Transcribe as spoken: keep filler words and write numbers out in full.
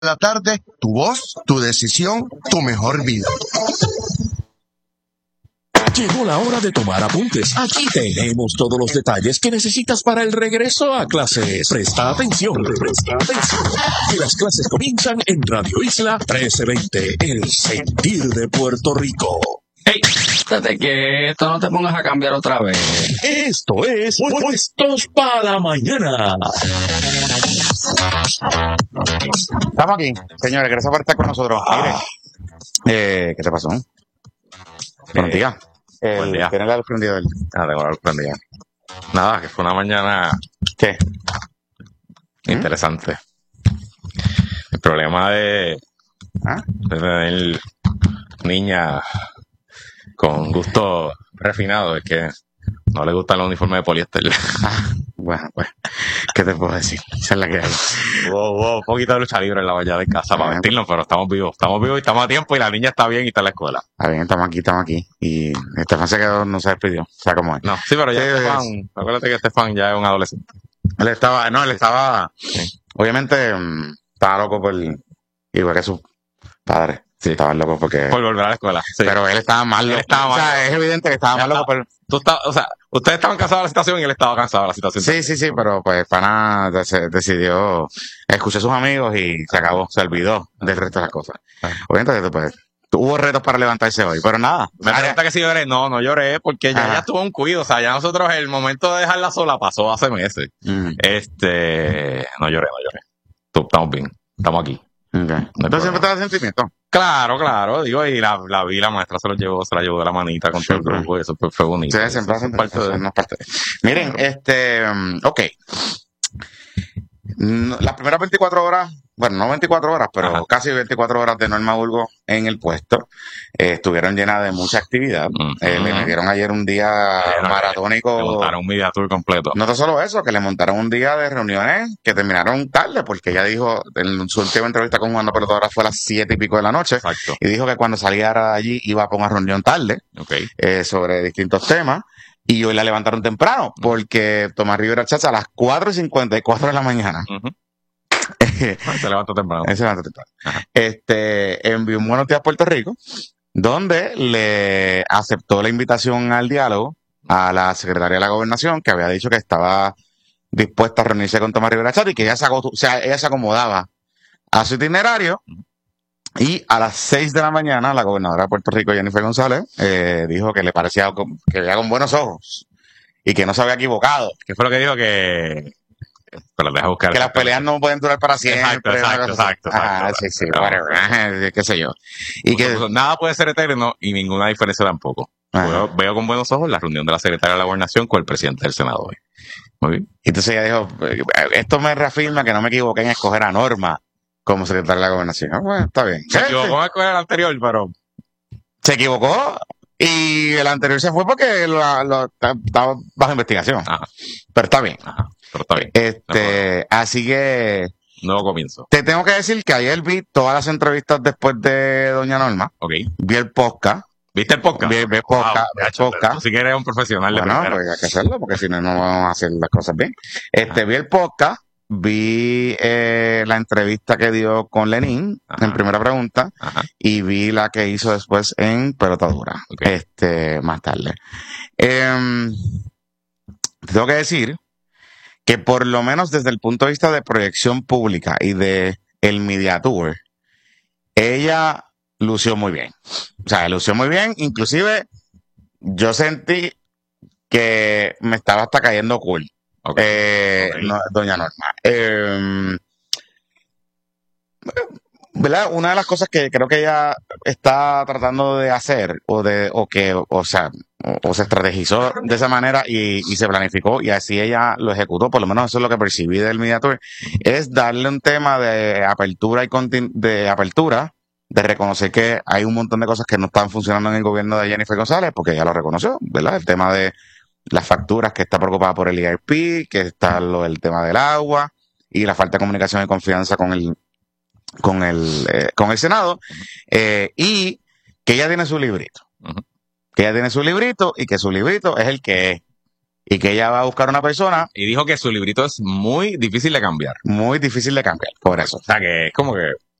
La tarde, tu voz, tu decisión, tu mejor vida. Llegó la hora de tomar apuntes. Aquí tenemos todos los detalles que necesitas para el regreso a clases. Presta atención, presta atención. Que las clases comienzan en Radio Isla trece veinte, el sentir de Puerto Rico. ¡Hey! Estate quieto, no te pongas a cambiar otra vez. Esto es Puestos para la Mañana. Estamos aquí, señores, gracias por estar con nosotros. Mire, eh, ¿qué te pasó? Buenos días. El, Buen día. ¿Tienes la luz prendida? del- Ah, tengo la luz prendida. Nada, que fue una mañana ¿Qué? interesante. El problema de, ¿Ah? de tener niñas con gusto refinado es que no le gustan los uniformes de poliéster. Bueno, pues, ¿qué te puedo decir? Esa es la que hay. Hubo, hubo un poquito de lucha libre en la valla de casa para vestirnos, pero estamos vivos. Estamos vivos y estamos a tiempo y la niña está bien y está en la escuela. Está bien, estamos aquí, estamos aquí. Y Estefan se quedó, no se despidió. O sea, ¿cómo es? No, sí, pero ya Sí, Estefan, acuérdate que Estefan ya es un adolescente. Él estaba, no, él estaba, obviamente, mm, estaba loco por, igual que su padre. Sí. Estaban locos porque... Por volver a la escuela. Sí. Pero él estaba mal Él loco. estaba O sea, mal. es evidente que estaba Ya mal loco está. por... Tú estás, o sea, ustedes estaban cansados de la situación y él estaba cansado de la situación. Sí, sí, sí, pero pues Pana dec- decidió, escuchó a sus amigos y se acabó, se olvidó del resto de las cosas. Obviamente, pues, hubo retos para levantarse hoy, pero nada. Me pregunta que si lloré. No, no lloré porque ya, Ajá. ya estuvo un cuido. O sea, ya nosotros el momento de dejarla sola pasó hace meses. Mm, Este, no lloré, no lloré. Tú, estamos bien, estamos aquí. okay. Entonces siempre te da sentimiento. Claro, claro, digo, y la, la vi, la maestra se lo llevó, se la llevó de la manita con todo el Siempre. grupo y eso fue, fue bonito. Sí, siempre Eso hacen es parte de... no es parte de- Miren, este, um, ok. Mm, Las primeras veinticuatro horas, bueno, no veinticuatro horas, pero Ajá. casi veinticuatro horas de Norma Burgos en el puesto, eh, estuvieron llenas de mucha actividad. Ujú. Eh, le metieron ayer un día Era- maratónico. Le montaron un media tour completo. No tan solo eso, que le montaron un día de reuniones que terminaron tarde, porque ella dijo en su última entrevista con Juan López Obrador fue a las siete y pico de la noche, Exacto. y dijo que cuando saliera de allí iba para una reunión tarde Ok. eh, sobre distintos temas, y hoy la levantaron temprano, porque Tomás Rivera Chacha a las cuatro y cincuenta y cuatro de la mañana, Ujú. Ah, se levantó temprano. ese levantó temprano, Ajá. este, envió un Buenos Días a Puerto Rico, donde le aceptó la invitación al diálogo a la secretaria de la Gobernación, que había dicho que estaba dispuesta a reunirse con Tomás Rivera Chatz y que ella se, agotu- o sea, ella se acomodaba a su itinerario. Y a las seis de la mañana, la gobernadora de Puerto Rico, Jennifer González, eh, dijo que le parecía con- que veía con buenos ojos y que no se había equivocado, ¿Qué fue lo que dijo? Que... Pero deja buscar. que las peleas no pueden durar para siempre. Exacto, una exacto, cosa así. exacto, Ajá, exacto. sí, sí, Claro. whatever, ajá, qué sé yo. Y que, Nada puede ser eterno y ninguna diferencia tampoco. Ajá. Veo, veo con buenos ojos la reunión de la secretaria de la Gobernación con el presidente del Senado hoy. Muy bien. y entonces ella dijo, eh, esto me reafirma que no me equivoqué en escoger a Norma como secretaria de la Gobernación. Ah, bueno, está bien. Se equivocó con el anterior, pero Se equivocó y el anterior se fue porque lo- lo- estaba bajo investigación. Ajá. Pero está bien. Ajá, pero está bien. Este, así que Nuevo comienzo. te tengo que decir que ayer vi todas las entrevistas después de Doña Norma. Ok. Vi el podcast. ¿Viste el podcast? Vi- vi el podcast, vi el gacho, podcast. Tú sí que eres un profesional de Bueno, primera. pues hay que hacerlo porque si no, no vamos a hacer las cosas bien. Este, vi el podcast, vi eh, la entrevista que dio con Lenin Ajá. en primera pregunta Ajá. y vi la que hizo después en Pelotadura, Ok. este, más tarde. Em, te tengo que decir que por lo menos desde el punto de vista de proyección pública y de el Media Tour, ella lució muy bien. O sea, lució muy bien. Inclusive, yo sentí que me estaba hasta cayendo cool. Ok. Eh, Ok. no, Doña Norma. Eh, ¿verdad? Una de las cosas que creo que ella está tratando de hacer, o de, o que, o sea, o, o se estrategizó de esa manera y, y se planificó, y así ella lo ejecutó, por lo menos eso es lo que percibí del Media Tour, es darle un tema de apertura y continu- de apertura, de reconocer que hay un montón de cosas que no están funcionando en el gobierno de Jennifer González, porque ella lo reconoció, ¿verdad? El tema de las facturas, que está preocupada por el I R P, que está lo del tema del agua y la falta de comunicación y confianza con el con el eh, con el Senado, eh, y que ella tiene su librito, Ujú. que ella tiene su librito y que su librito es el que es. y que ella va a buscar una persona Y dijo que su librito es muy difícil de cambiar. muy difícil de cambiar, por eso. O sea, que es como que